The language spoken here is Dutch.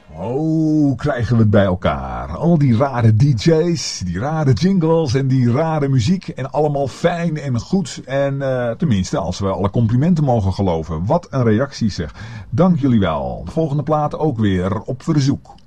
Oh, krijgen we het bij elkaar. Al die rare DJ's, die rare jingles en die rare muziek. En allemaal fijn en goed. En tenminste, als we alle complimenten mogen geloven. Wat een reactie zeg. Dank jullie wel. De volgende plaat ook weer op verzoek.